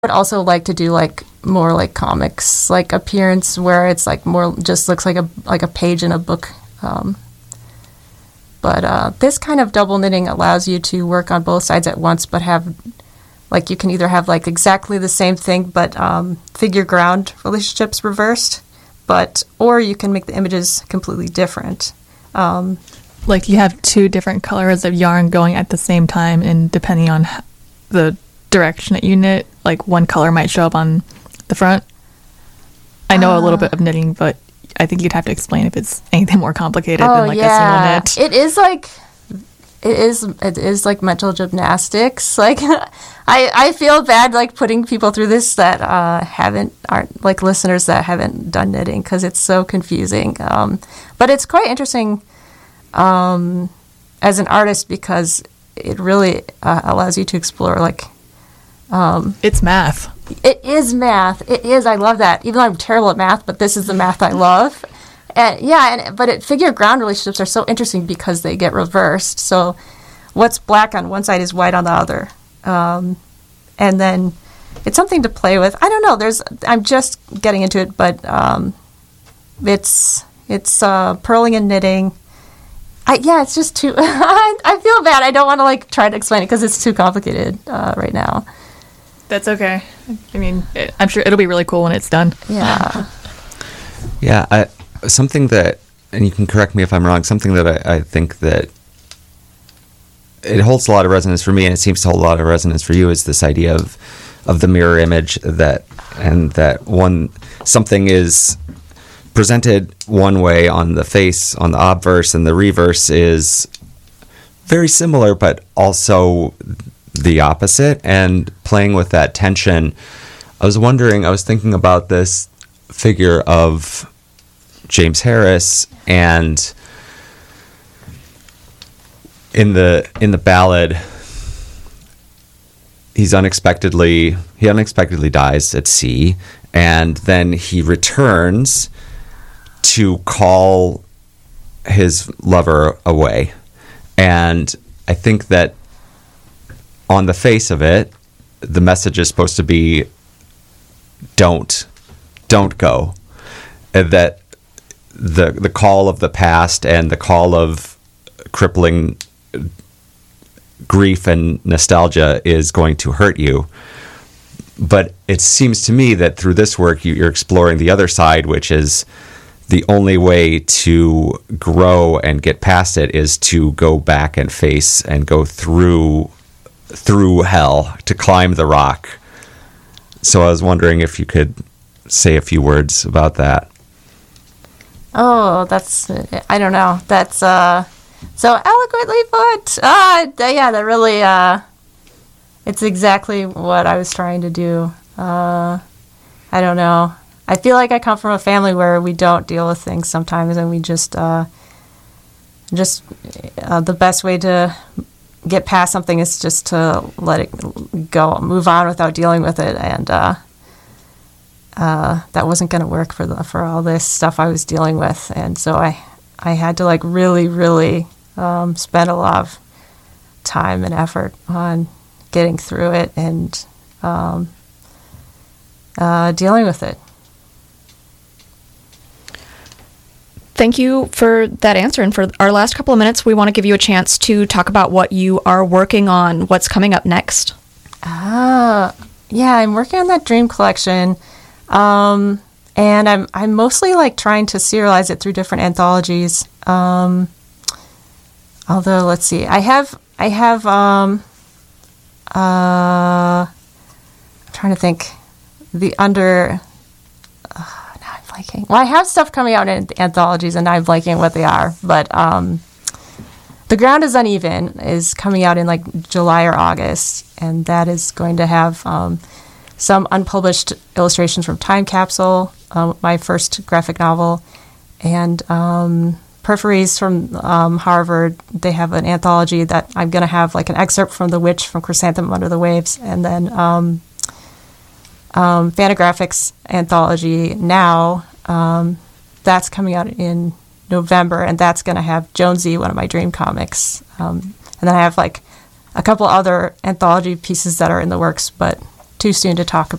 would also like to do like more like comics like appearance where it's like more just looks like a page in a book. But this kind of double knitting allows you to work on both sides at once, but have like you can either have like exactly the same thing, but figure ground relationships reversed, or you can make the images completely different. Like you have two different colors of yarn going at the same time, and depending on the direction that you knit, like one color might show up on the front. I know a little bit of knitting, but I think you'd have to explain if it's anything more complicated than like a single knit. It is like mental gymnastics. Like I feel bad like putting people through this that aren't like listeners that haven't done knitting, because it's so confusing. But it's quite interesting as an artist, because it really allows you to explore like it's math. It is math. It is. I love that. Even though I'm terrible at math, but this is the math I love. But figure ground relationships are so interesting because they get reversed. So what's black on one side is white on the other. And then it's something to play with. I don't know. I'm just getting into it, but it's purling and knitting. It's just too. I feel bad. I don't want to like try to explain it because it's too complicated right now. That's okay. I mean, I'm sure it'll be really cool when it's done. Yeah. Yeah. Something that, and you can correct me if I'm wrong, something that I think that it holds a lot of resonance for me, and it seems to hold a lot of resonance for you, is this idea of the mirror image, that something is presented one way on the face, on the obverse, and the reverse is very similar, but also the opposite, and playing with that tension. I was thinking about this figure of James Harris, and in the ballad, he unexpectedly dies at sea, and then he returns to call his lover away. And I think that on the face of it, the message is supposed to be don't go. And that the call of the past and the call of crippling grief and nostalgia is going to hurt you. But it seems to me that through this work, you're exploring the other side, which is the only way to grow and get past it is to go back and face and go through hell, to climb the rock. So I was wondering if you could say a few words about that. Oh, I don't know. That's so eloquently put. That really, it's exactly what I was trying to do. I don't know. I feel like I come from a family where we don't deal with things sometimes, and we just the best way to get past something is just to let it go, move on without dealing with it, and that wasn't going to work for all this stuff I was dealing with, and so I had to like really, really spend a lot of time and effort on getting through it and dealing with it. Thank you for that answer. And for our last couple of minutes, we want to give you a chance to talk about what you are working on, what's coming up next. Yeah, I'm working on that dream collection. And I'm mostly like trying to serialize it through different anthologies. Although, let's see, I'm trying to think, well, I have stuff coming out in anthologies, and I'm liking what they are. But The Ground is Uneven is coming out in like July or August, and that is going to have some unpublished illustrations from Time Capsule, my first graphic novel, and Peripheries from Harvard. They have an anthology that I'm going to have like an excerpt from The Witch from Chrysanthemum Under the Waves, and then Fantagraphics anthology Now, that's coming out in November, and that's going to have Jonesy, one of my dream comics. And then I have like a couple other anthology pieces that are in the works, but too soon to talk